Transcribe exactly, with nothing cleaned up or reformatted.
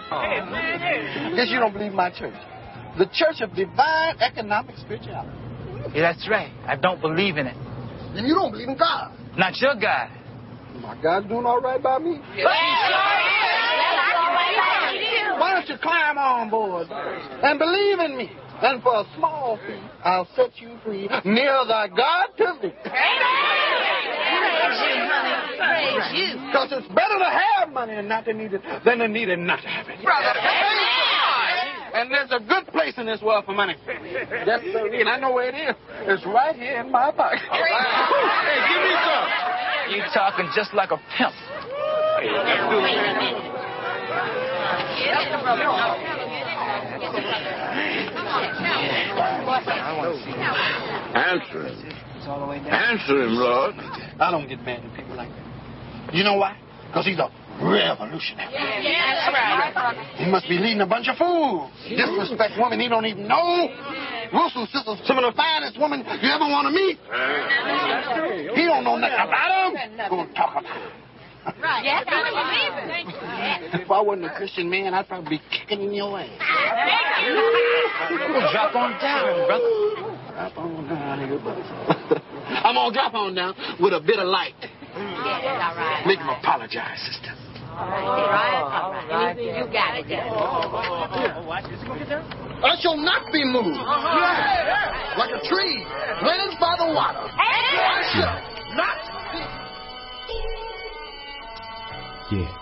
Guess you don't believe my church. The Church of Divine Economic Spirituality. Yeah, that's right. I don't believe in it. Then you don't believe in God. Not your God. My God's doing all right by me. Yeah. Why don't you climb on board and believe in me? And for a small fee, I'll set you free near thy God to thee. Praise you, honey. Praise you. Because it's better to have money and not to need it than to need it not to have it. Brother, and there's a good place in this world for money. Yes, sir. And I know where it is. It's right here in my pocket. Hey, give me some. You talking just like a pimp. Answer him. Answer him, Lord. I don't get mad at people like that. You know why? Because he's a revolutionary. Yeah, yeah, that's right. He must be leading a bunch of fools. Disrespect women he don't even know. Russell sisters, some of the finest women you ever want to meet. He don't know nothing about them. Go talk about them. Right. Yes, I believe it. If I wasn't a Christian man, I'd probably be kicking in your ass. Drop on down, brother. Drop on down here, brother. I'm going to drop on down with a bit of light. Yeah, that's all right. Make him apologize, sister. All right, all right. All right. You, you got it, Daddy. I shall not be moved. Uh-huh. Like a tree planted by the water. I shall not be. Yeah.